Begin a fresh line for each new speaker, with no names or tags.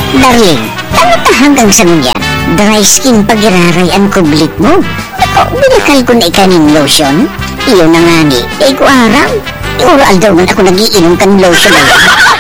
Darling, ano ta hanggang sa nunyan? Dry skin pagiraray ang kublit mo. Ako, binakal ko na ikaning lotion. Iyon na nga ni, ko aram. Oral daw man ako nagiinom kan lotion na yan.